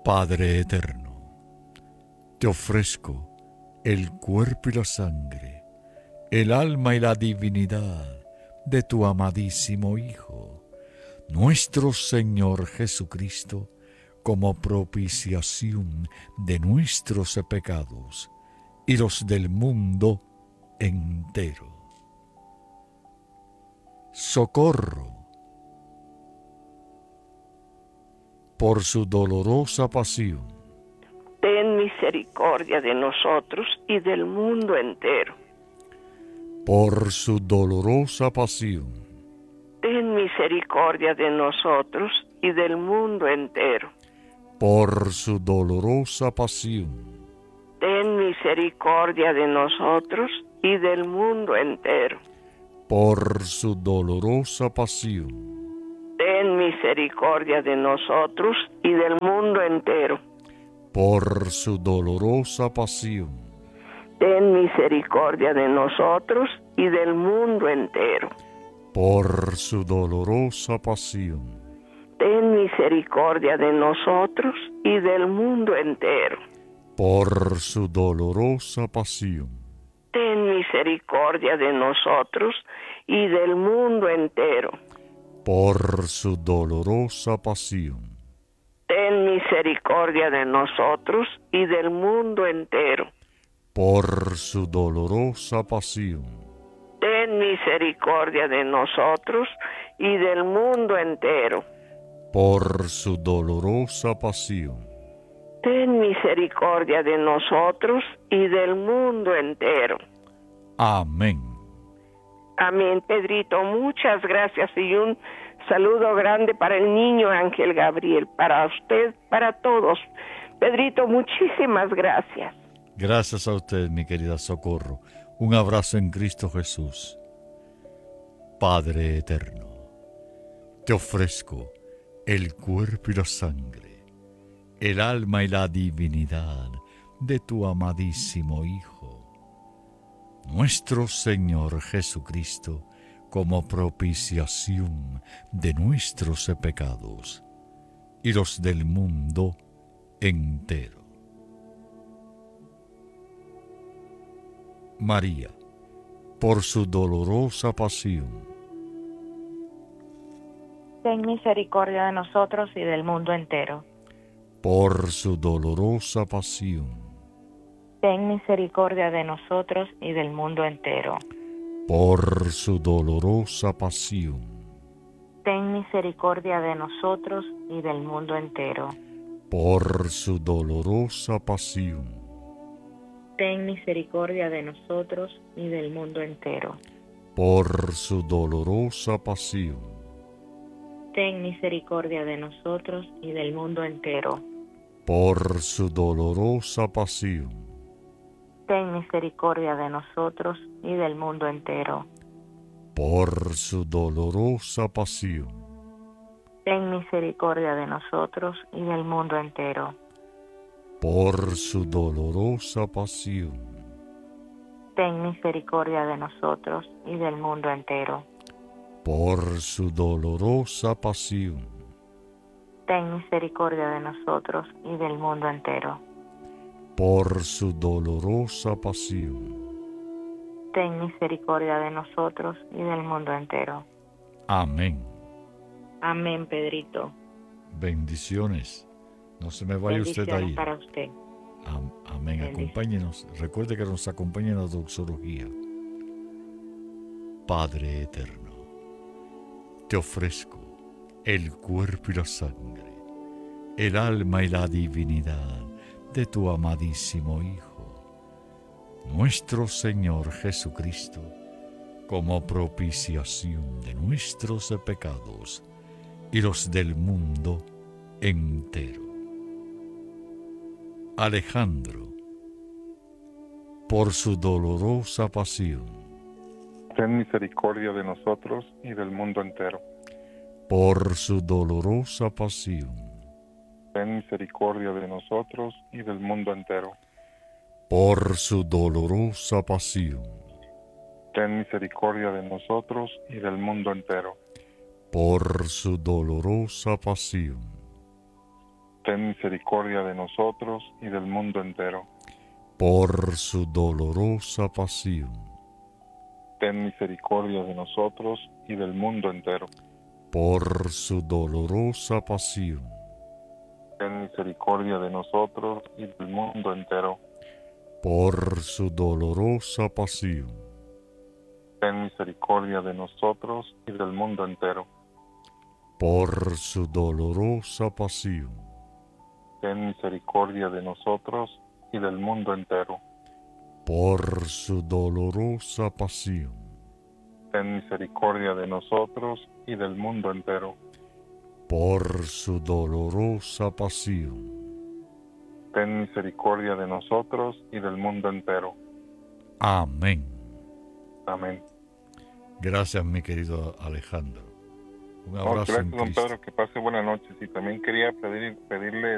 Padre eterno, te ofrezco el cuerpo y la sangre, el alma y la divinidad de tu amadísimo Hijo, nuestro Señor Jesucristo, como propiciación de nuestros pecados y los del mundo entero. Socorro. Por su dolorosa pasión, ten misericordia de nosotros y del mundo entero. por su dolorosa pasión, Ten misericordia de nosotros y del mundo entero. por su dolorosa pasión, Ten misericordia de nosotros y del mundo entero. por su dolorosa pasión, Ten misericordia de nosotros y del mundo entero. por su dolorosa pasión, Ten misericordia de nosotros y del mundo entero. por su dolorosa pasión, Ten misericordia de nosotros y del mundo entero. por su dolorosa pasión, Ten misericordia de nosotros y del mundo entero. por su dolorosa pasión, Ten misericordia de nosotros y del mundo entero. por su dolorosa pasión, Ten misericordia de nosotros y del mundo entero. por su dolorosa pasión, Ten misericordia de nosotros y del mundo entero. amén. Amén, Pedrito. Muchas gracias y un saludo grande para el niño Ángel Gabriel, para usted, para todos. Pedrito, muchísimas gracias. Gracias a usted, mi querida Socorro. Un abrazo en Cristo Jesús. Padre eterno, te ofrezco el cuerpo y la sangre, el alma y la divinidad de tu amadísimo Hijo, nuestro Señor Jesucristo, como propiciación de nuestros pecados y los del mundo entero. María, por su dolorosa pasión, ten misericordia de nosotros y del mundo entero. por su dolorosa pasión, Ten misericordia de nosotros y del mundo entero. por su dolorosa pasión, Ten misericordia de nosotros y del mundo entero. por su dolorosa pasión, Ten misericordia de nosotros y del mundo entero. por su dolorosa pasión, Ten misericordia de nosotros y del mundo entero. por su dolorosa pasión, Ten misericordia de nosotros y del mundo entero. por su dolorosa pasión, Ten misericordia de nosotros y del mundo entero. por su dolorosa pasión, Ten misericordia de nosotros y del mundo entero. por su dolorosa pasión, Ten misericordia de nosotros y del mundo entero. por su dolorosa pasión. Ten misericordia de nosotros y del mundo entero. Amén. Amén, Pedrito. Bendiciones. No se me vaya usted a Bendiciones ir. para usted. Amén. Bendiciones. Acompáñenos. Recuerde que nos acompaña en la doxología. Padre eterno, te ofrezco el cuerpo y la sangre, el alma y la divinidad de tu amadísimo Hijo, nuestro Señor Jesucristo, como propiciación de nuestros pecados y los del mundo entero. Alejandro, por su dolorosa pasión, ten misericordia de nosotros y del mundo entero. por su dolorosa pasión, Ten misericordia de nosotros y del mundo entero. por su dolorosa pasión, Ten misericordia de nosotros y del mundo entero. por su dolorosa pasión, ten misericordia de nosotros y del mundo entero. por su dolorosa pasión, Ten misericordia de nosotros y del mundo entero. por su dolorosa pasión, Ten misericordia de nosotros y del mundo entero. por su dolorosa pasión, Ten misericordia de nosotros y del mundo entero. por su dolorosa pasión, Ten misericordia de nosotros y del mundo entero. por su dolorosa pasión, Ten misericordia de nosotros y del mundo entero. por su dolorosa pasión. Ten misericordia de nosotros y del mundo entero. Amén. Amén. Gracias, mi querido Alejandro. Un abrazo Gracias, en don Cristo. Pedro, que pase buenas noches. Y también quería pedirle